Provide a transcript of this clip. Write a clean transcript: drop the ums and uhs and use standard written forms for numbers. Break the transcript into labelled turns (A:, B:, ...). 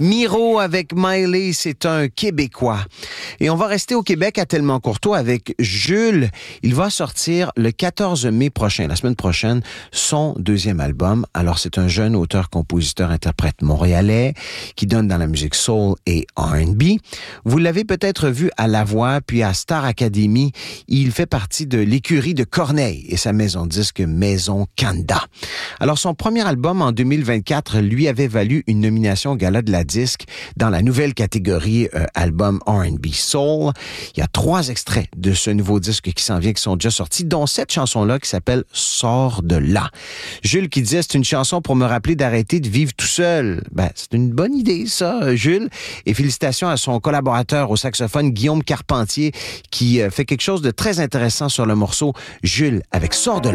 A: Miro avec Miley, c'est un Québécois. Et on va rester au Québec à Tellement-Courtois avec Jules. Il va sortir le 14 mai prochain, la semaine prochaine, son deuxième album. Alors, c'est un jeune auteur, compositeur, interprète montréalais qui donne dans la musique soul et R&B. Vous l'avez peut-être vu à La Voix, puis à Star Academy. Il fait partie de l'écurie de Corneille et sa maison de disque Maison Kanda. Alors, son premier album en 2024 lui avait valu une nomination au Gala de la disque dans la nouvelle catégorie album R&B Soul. Il y a 3 extraits de ce nouveau disque qui s'en vient, qui sont déjà sortis, dont cette chanson-là qui s'appelle « Sors de là ». Jules qui disait « C'est une chanson pour me rappeler d'arrêter de vivre tout seul ». Ben, c'est une bonne idée, ça, Jules. Et félicitations à son collaborateur au saxophone, Guillaume Carpentier, qui fait quelque chose de très intéressant sur le morceau. Jules avec « Sors de là ».